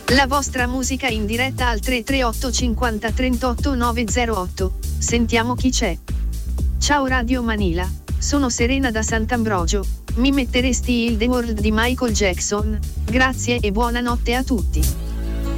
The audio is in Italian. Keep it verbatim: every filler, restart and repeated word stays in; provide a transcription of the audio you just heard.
La vostra musica in diretta al tre tre otto cinquanta trentotto novecentotto. Sentiamo chi c'è. Ciao Radio Manila, sono Serena da Sant'Ambrogio. Mi metteresti il The World di Michael Jackson? Grazie e buonanotte a tutti.